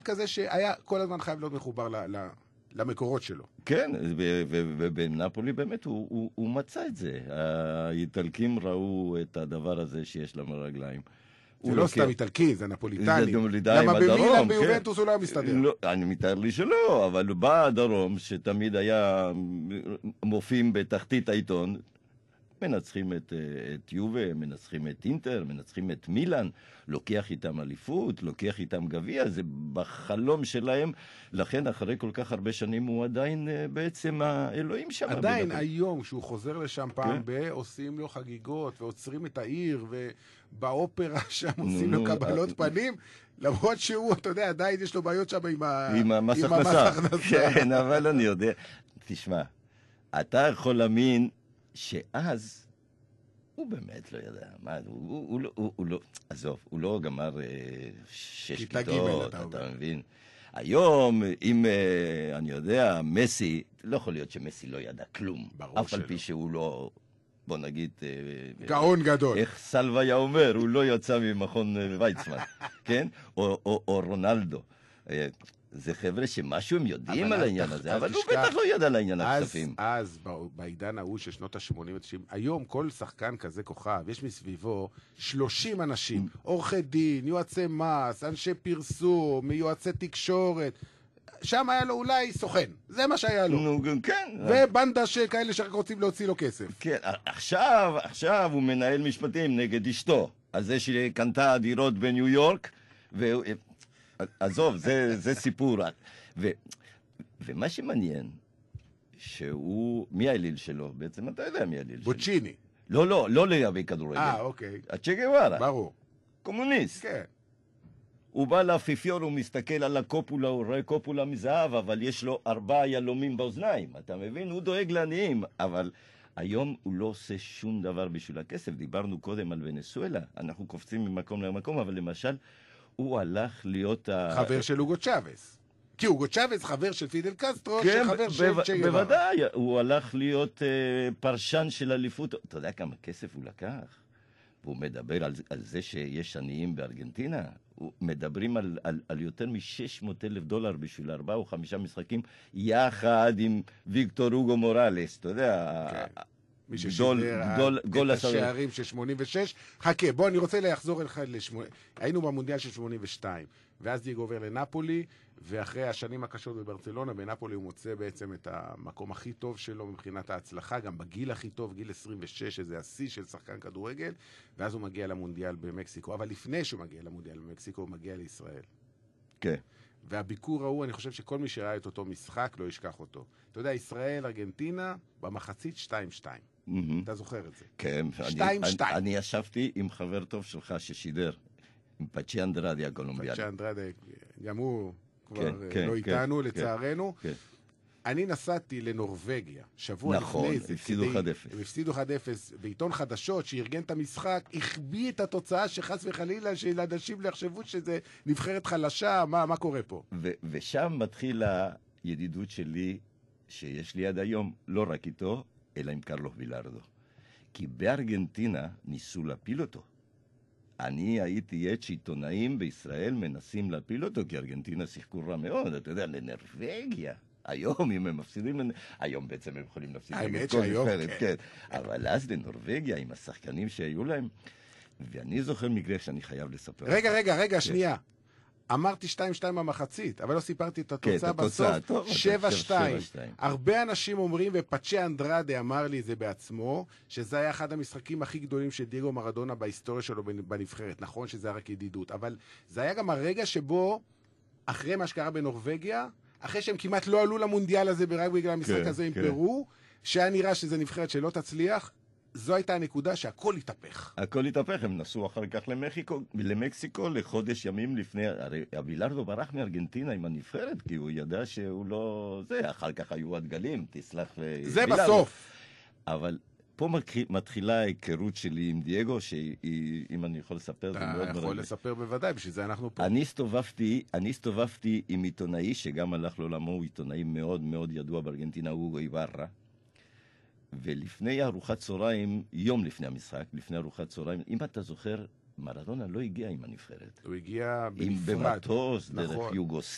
כזה שהיה כל הזמן חייב להיות מחובר למקורות שלו. כן, ובנפולי באמת הוא מצא את זה. האיטלקים ראו את הדבר הזה שיש להם רגליים. זה לא סתם איטלקי, זה נפוליטני. למה במילאן ביובנטוס הוא לא מסתדר. אני מתאר לי שלא, אבל בא הדרום, שתמיד היה מופיעים בתחתית העיתון, מנצחים את יובה, מנצחים את אינטר, מנצחים את מילאן, לוקח איתם אליפות, לוקח איתם גביע, זה בחלום שלהם, לכן אחרי כל כך הרבה שנים הוא עדיין בעצם האלוהים שם. עדיין היום, כשהוא חוזר לשם פעם עושים לו חגיגות, ועוצרים את העיר, ובאופרה שם עושים לו קבלות פנים, למרות שהוא, אתה יודע, עדיין יש לו בעיות שם עם המס הכנסה. כן, אבל אני יודע, תשמע, אתה יכול להאמין, שאז הוא באמת לא ידע, הוא לא, עזוב, הוא לא גמר 6 כיתות, אתה מבין? היום, אם אני יודע, מסי, לא יכול להיות שמסי לא ידע כלום, אף על פי שהוא לא, בוא נגיד, גאון גדול. איך סלווה היה אומר, הוא לא יצא ממכון ויצמן, כן? או רונלדו. זה חבר'ה שמשהו הם יודעים על העניין הזה, אבל הוא בטח לא ידע על העניין הכספים. אז בעידן ההוא של שנות ה-80 ו-90, היום כל שחקן כזה כוכב, יש מסביבו 30 אנשים, עורכי דין, יועצי מס, אנשי פרסום, יועצי תקשורת, שם היה לו אולי סוכן, זה מה שהיה לו. נו, כן. ובנדה כאלה שרק רוצים להוציא לו כסף. כן, עכשיו הוא מנהל משפטים נגד אשתו, על זה שקנתה דירות בניו יורק, עזוב, זה סיפור. ומה שמעניין, שהוא, מי האליל שלו? בעצם אתה יודע מי האליל שלו. בוצ'יני. לא לגבי כדורגל. אוקיי. צ'ה גווארה. ברור. קומוניסט. כן. הוא בא לאפיפיור, הוא מסתכל על הקופולה, הוא רואה קופולה מזהב, אבל יש לו 4 ילומים באוזניים. אתה מבין? הוא דואג לעניים, אבל היום הוא לא עושה שום דבר בשביל הכסף. דיברנו קודם על ונסואלה, אנחנו קופצים ממקום למקום, אבל למשל, הוא הלך להיות חבר של אוגו צ'אבס. כי אוגו צ'אבס חבר של פידל קסטרו, כן, שחבר של צ'ה גווארה. בוודאי, הוא הלך להיות פרשן של אליפות. אתה יודע כמה כסף הוא לקח? והוא מדבר על זה שיש עניים בארגנטינה. מדברים על יותר $600,000 בשביל 4 או 5 משחקים, יחד עם ויקטור אוגו מורלס, אתה יודע. כן. מי ששידר את השערים של 86. חכה, בוא, אני רוצה לחזור אליך היינו במונדיאל של 82, ואז דיגו עובר לנפולי, ואחרי השנים הקשות בברצלונה, בנפולי הוא מוצא בעצם את המקום הכי טוב שלו מבחינת ההצלחה, גם בגיל הכי טוב, גיל 26, שזה השיא של שחקן כדורגל, ואז הוא מגיע למונדיאל במקסיקו. אבל לפני שהוא מגיע למונדיאל במקסיקו, הוא מגיע לישראל. כן. והביקור ההוא, אני חושב שכל מי שראה את אותו משחק לא ישכח אותו. אתה יודע, ישראל, ארגנטינה, במחצית 2-2. אתה זוכר את זה? כן. 2-2. אני ישבתי עם חבר טוב שלך ששידר, עם פצ'י אנדרדי הקולומביאני. פצ'י אנדרדי, גם הוא כבר לא איתנו, לצערנו. אני נסעתי לנורווגיה, שבוע לפני זה. נכון, הפסידו 1-0. הם הפסידו 1-0 בעיתון חדשות שארגן את המשחק, החביא את התוצאה שחס וחלילה של אנשים לחשבו שזה נבחרת חלשה, מה קורה פה? ושם מתחילה הידידות שלי, שיש לי עד היום, לא רק איתו, אלא עם קרלוס וילארדו. כי בארגנטינה ניסו להפיל אותו. אני הייתי עד שעיתונאים בישראל מנסים להפיל אותו, כי ארגנטינה שיחקו רע מאוד, אתה יודע, לנרווגיה. היום, אם הם מפסידים, היום בעצם הם יכולים להפסיד. האמת שהיום, כן. אבל אז לנרווגיה, עם השחקנים שהיו להם, ואני זוכר מקרה שאני חייב לספר. רגע, שנייה. אמרתי 2-2 במחצית, אבל לא סיפרתי את התוצאה בסוף, 7-2. הרבה אנשים אומרים, ופצ'י אנדרדה אמר לי זה בעצמו, שזה היה אחד המשחקים הכי גדולים של דיגו מרדונה בהיסטוריה שלו בנבחרת. נכון שזה היה רק ידידות, אבל זה היה גם הרגע שבו, אחרי מה שקרה בנורווגיה, אחרי שהם כמעט לא עלו למונדיאל הזה רק בגלל המשחק הזה עם פרו, שהיה נראה שזה נבחרת שלא תצליח, זו הייתה הנקודה שהכל התהפך. הכל התהפך, הם נסעו אחר כך למקסיקו לחודש ימים לפני, הרי וילארדו ברח מארגנטינה עם הנבחרת, כי הוא ידע שהוא לא זה, אחר כך היו הדגלים, תסלח זה בסוף. אבל פה מתחילה ההיכרות שלי עם דייגו, שאם אני יכול לספר, זה מאוד מרגש. אתה יכול לספר בוודאי, בשביל זה אנחנו פה. אני הסתובבתי עם עיתונאי, שגם הלך לעולמו, הוא עיתונאי מאוד מאוד ידוע בארגנטינה, אוגו איבררה, ולפני ארוחת צהריים, יום לפני המשחק, לפני ארוחת צהריים, אם אתה זוכר, מרדונה לא הגיע עם הנבחרת. הוא הגיע בנפרד. במטוס, דרך יוגוסלביה.